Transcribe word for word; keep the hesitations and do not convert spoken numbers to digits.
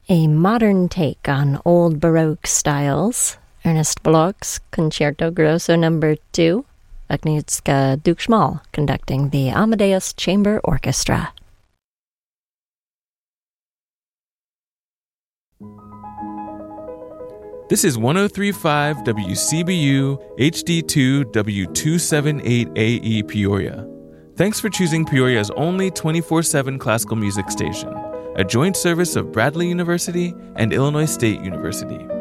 a modern take on old Baroque styles. Ernest Bloch's Concerto Grosso Number two, Agnieszka Dukschmal conducting the Amadeus Chamber Orchestra. This is one oh three point five W C B U H D two W two seventy-eight A E Peoria. Thanks for choosing Peoria's only twenty-four seven classical music station, a joint service of Bradley University and Illinois State University.